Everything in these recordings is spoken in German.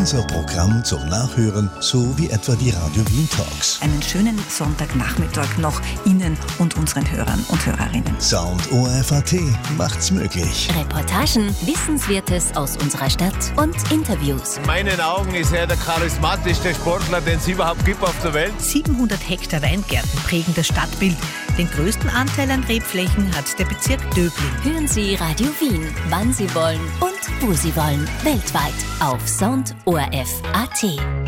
Unser Programm zum Nachhören, so wie etwa die Radio Wien Talks. Einen schönen Sonntagnachmittag noch Ihnen und unseren Hörern und Hörerinnen. Sound ORF.at macht's möglich. Reportagen, Wissenswertes aus unserer Stadt und Interviews. In meinen Augen ist er der charismatischste Sportler, den es überhaupt gibt auf der Welt. 700 Hektar Weingärten prägen das Stadtbild. Den größten Anteil an Rebflächen hat der Bezirk Döbling. Hören Sie Radio Wien, wann Sie wollen und wo Sie wollen. Weltweit auf Sound ORF.at.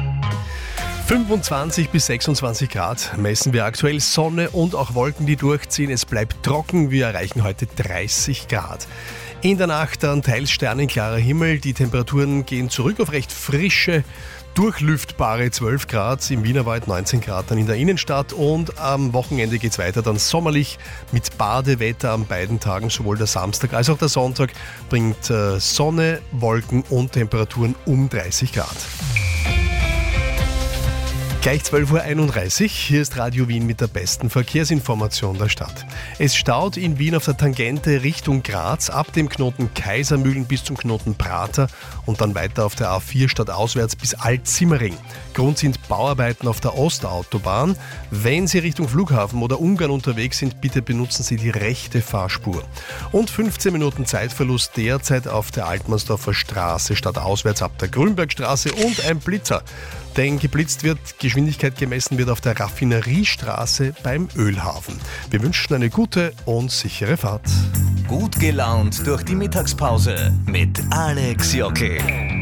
25 bis 26 Grad messen wir aktuell, Sonne und auch Wolken, die durchziehen. Es bleibt trocken, wir erreichen heute 30 Grad. In der Nacht dann teils sternenklarer Himmel, die Temperaturen gehen zurück auf recht frische, durchlüftbare 12 Grad, im Wienerwald 19 Grad dann in der Innenstadt und am Wochenende geht es weiter dann sommerlich mit Badewetter an beiden Tagen, sowohl der Samstag als auch der Sonntag bringt Sonne, Wolken und Temperaturen um 30 Grad. Gleich 12.31 Uhr, hier ist Radio Wien mit der besten Verkehrsinformation der Stadt. Es staut in Wien auf der Tangente Richtung Graz ab dem Knoten Kaisermühlen bis zum Knoten Prater und dann weiter auf der A4 stadtauswärts bis Alt-Simmering. Grund sind Bauarbeiten auf der Ostautobahn. Wenn Sie Richtung Flughafen oder Ungarn unterwegs sind, bitte benutzen Sie die rechte Fahrspur. Und 15 Minuten Zeitverlust derzeit auf der Altmannsdorfer Straße stadtauswärts ab der Grünbergstraße und ein Blitzer. Denn geblitzt wird, Geschwindigkeit gemessen wird auf der Raffineriestraße beim Ölhafen. Wir wünschen eine gute und sichere Fahrt. Gut gelaunt durch die Mittagspause mit Alex Jockel.